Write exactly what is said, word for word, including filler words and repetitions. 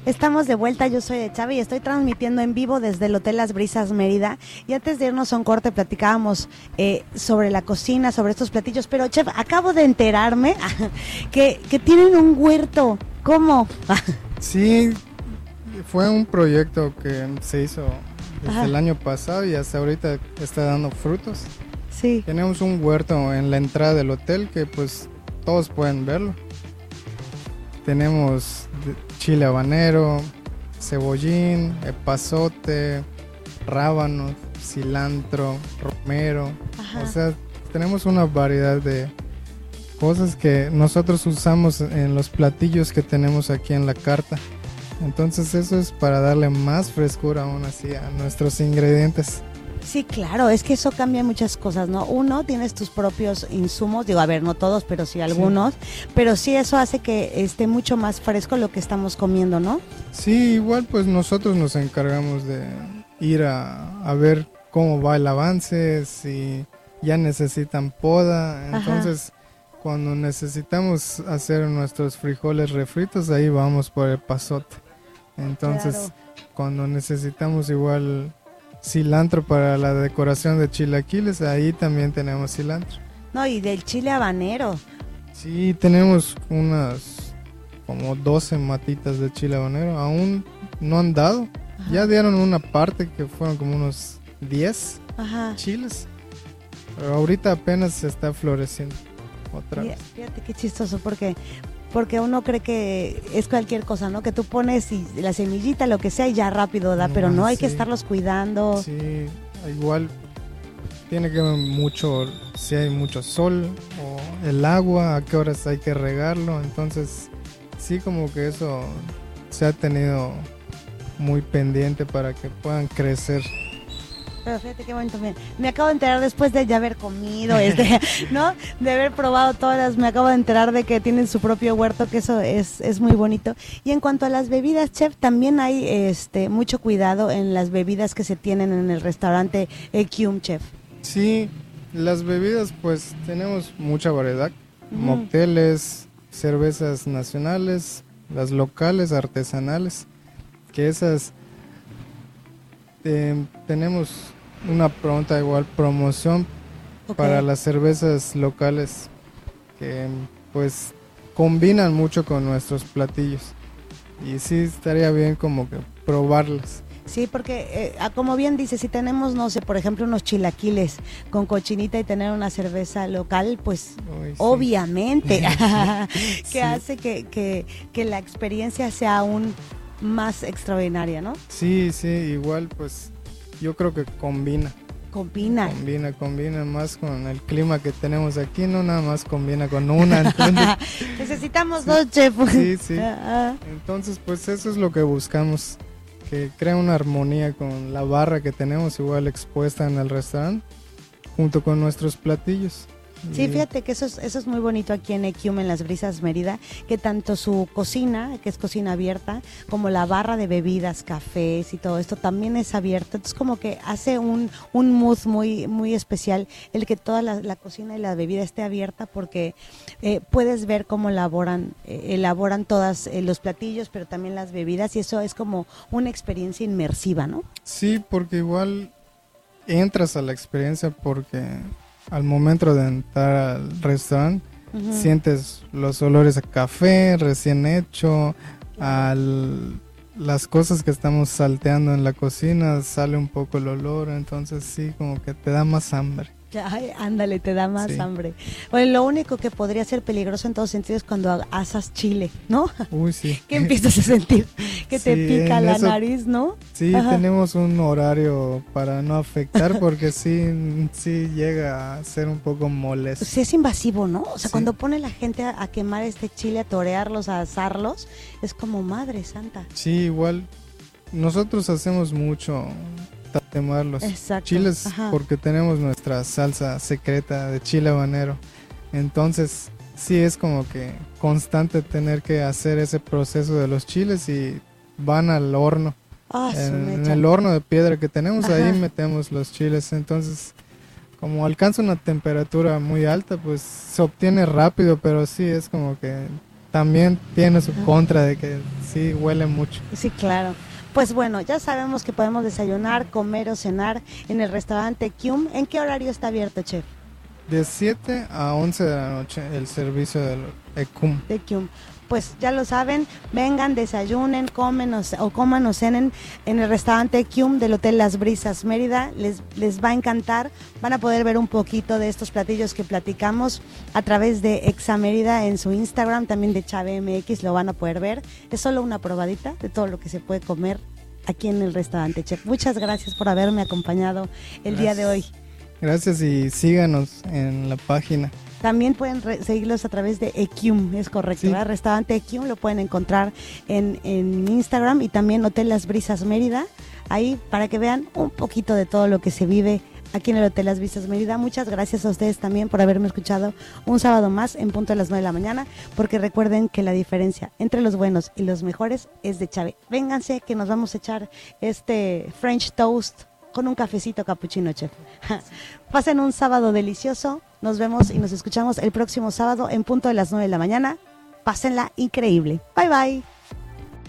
Estamos de vuelta, yo soy de Chava y estoy transmitiendo en vivo desde el Hotel Las Brisas Mérida. Y antes de irnos a un corte platicábamos eh, sobre la cocina, sobre estos platillos. Pero, chef, acabo de enterarme que, que tienen un huerto. ¿Cómo? Sí, fue un proyecto que se hizo desde Ajá. el año pasado y hasta ahorita está dando frutos. Sí. Tenemos un huerto en la entrada del hotel que pues todos pueden verlo. Tenemos chile habanero, cebollín, epazote, rábanos, cilantro, romero. Ajá. O sea, tenemos una variedad de cosas que nosotros usamos en los platillos que tenemos aquí en la carta. Entonces eso es para darle más frescura aún así a nuestros ingredientes. Sí, claro, es que eso cambia muchas cosas, ¿no? Uno, tienes tus propios insumos, digo, a ver, no todos, pero sí algunos, sí. Pero sí eso hace que esté mucho más fresco lo que estamos comiendo, ¿no? Sí, igual pues nosotros nos encargamos de ir a, a ver cómo va el avance, si ya necesitan poda, entonces ajá, cuando necesitamos hacer nuestros frijoles refritos, ahí vamos por el pasote. Entonces, claro, cuando necesitamos igual cilantro para la decoración de chilaquiles, ahí también tenemos cilantro. No, y del chile habanero. Sí, tenemos unas como doce matitas de chile habanero, aún no han dado. Ajá. Ya dieron una parte que fueron como unos diez ajá, chiles, pero ahorita apenas se está floreciendo otra vez. Fíjate qué chistoso, porque porque uno cree que es cualquier cosa, ¿no? Que tú pones y la semillita, lo que sea, y ya rápido da, no, pero no, hay sí, que estarlos cuidando. Sí, igual tiene que ver mucho si hay mucho sol o el agua, a qué horas hay que regarlo, entonces sí, como que eso se ha tenido muy pendiente para que puedan crecer. Pero fíjate qué bonito, me, me acabo de enterar después de ya haber comido, este, ¿no? De haber probado todas, me acabo de enterar de que tienen su propio huerto, que eso es, es muy bonito. Y en cuanto a las bebidas, chef, también hay este mucho cuidado en las bebidas que se tienen en el restaurante Equium, chef. Sí, las bebidas pues tenemos mucha variedad, uh-huh, mocteles, cervezas nacionales, las locales, artesanales, que esas... Eh, tenemos una pronta igual promoción okay, para las cervezas locales que pues combinan mucho con nuestros platillos y sí estaría bien como que probarlas. Sí, porque eh, como bien dice, si tenemos, no sé, por ejemplo, unos chilaquiles con cochinita y tener una cerveza local, pues Uy, sí, obviamente que sí, hace que, que, que la experiencia sea aún más extraordinaria, ¿no? Sí, sí, igual pues yo creo que combina. Combina. Combina, combina más con el clima que tenemos aquí, no nada más combina con una. Entonces, necesitamos sí, dos, chef. Sí, sí. Entonces pues eso es lo que buscamos, que crea una armonía con la barra que tenemos igual expuesta en el restaurante, junto con nuestros platillos. Sí, fíjate que eso es, eso es muy bonito aquí en Equium, en Las Brisas Mérida, que tanto su cocina, que es cocina abierta, como la barra de bebidas, cafés y todo esto también es abierto. Entonces como que hace un, un mood muy, muy especial el que toda la, la cocina y la bebida esté abierta, porque eh, puedes ver cómo elaboran, eh, elaboran todas eh, los platillos, pero también las bebidas, y eso es como una experiencia inmersiva, ¿no? Sí, porque igual entras a la experiencia porque... al momento de entrar al restaurante, uh-huh, sientes los olores a café recién hecho, a las cosas que estamos salteando en la cocina, sale un poco el olor, entonces sí, como que te da más hambre. Ay, ándale, te da más sí, hambre. Bueno, lo único que podría ser peligroso en todos sentidos es cuando asas chile, ¿no? Uy, sí. Que empiezas a sentir que sí, te pica la eso, nariz, ¿no? Sí, ajá, tenemos un horario para no afectar porque sí, sí llega a ser un poco molesto. Sí, es invasivo, ¿no? O sea, sí, cuando pone la gente a, a quemar este chile, a torearlos, a asarlos, es como madre santa. Sí, igual nosotros hacemos mucho... tatemar los Exacto, chiles, ajá, porque tenemos nuestra salsa secreta de chile habanero, entonces sí es como que constante tener que hacer ese proceso de los chiles y van al horno, ah, en, en el horno de piedra que tenemos, ajá, ahí metemos los chiles, entonces como alcanza una temperatura muy alta pues se obtiene rápido, pero sí es como que también tiene su contra de que sí huele mucho. Sí, claro. Pues bueno, ya sabemos que podemos desayunar, comer o cenar en el restaurante Kyum. ¿En qué horario está abierto, chef? De siete a once de la noche el servicio del Ecum. De Kyum. Pues ya lo saben, vengan, desayunen, comen o, o coman o cenen en el restaurante Kyum del Hotel Las Brisas Mérida. Les, les va a encantar. Van a poder ver un poquito de estos platillos que platicamos a través de Exa Mérida en su Instagram, también de Chave M X, lo van a poder ver. Es solo una probadita de todo lo que se puede comer aquí en el restaurante, chef. Muchas gracias por haberme acompañado el Gracias. día de hoy. Gracias y síganos en la página. También pueden re- seguirlos a través de Ekyum, es correcto, Sí. ¿verdad? Restaurante Ekyum lo pueden encontrar en, en Instagram y también Hotel Las Brisas Mérida, ahí para que vean un poquito de todo lo que se vive aquí en el Hotel Las Brisas Mérida. Muchas gracias a ustedes también por haberme escuchado un sábado más en punto de las nueve de la mañana, porque recuerden que la diferencia entre los buenos y los mejores es de Chave. Vénganse que nos vamos a echar este French Toast con un cafecito capuchino, chef. Pasen un sábado delicioso. Nos vemos y nos escuchamos el próximo sábado en punto de las nueve de la mañana. Pásenla increíble. Bye bye.